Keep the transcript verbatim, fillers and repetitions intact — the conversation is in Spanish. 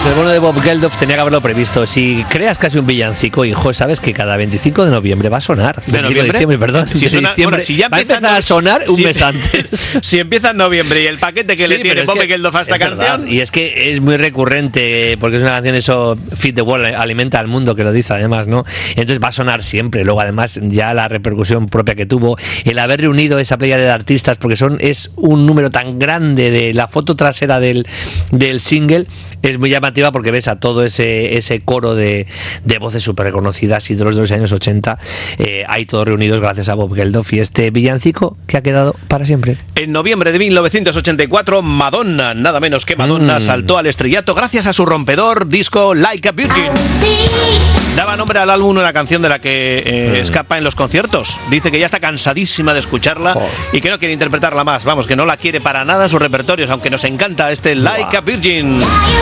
pues el bueno de Bob Geldof tenía que haberlo previsto. Si creas casi un villancico, hijo, sabes que cada veinticinco de noviembre va a sonar. ¿De noviembre? De diciembre, perdón. Si, de suena, diciembre. Bueno, si ya va a empezar a sonar un si, mes antes. Si empieza en noviembre y el paquete que sí, le tiene Bob Geldof a esta canción. Verdad. Y es que es muy recurrente, porque es una canción, eso, Feed the World, alimenta al mundo, que lo dice además, ¿no? Entonces va a sonar siempre. Luego, además, ya la repercusión propia que tuvo, el haber reunido esa playa de artistas, porque son es un número tan grande de la foto trasera del, del single, es muy llamativa porque ves a todo ese, ese coro de, de voces súper reconocidas y de los de los años ochenta, eh, ahí todos reunidos gracias a Bob Geldof y este villancico que ha quedado para siempre. En noviembre de mil novecientos ochenta y cuatro, Madonna, nada menos que Madonna, mm. saltó al estrellato gracias a su rompedor disco Like a Virgin. Daba nombre al álbum una canción de la que eh, mm. escapa en los conciertos. Dice que ya está cansadísima de escucharla oh. y que no quiere interpretarla más. Vamos, que no la quiere para nada en sus repertorios, aunque nos encanta este Like a Virgin.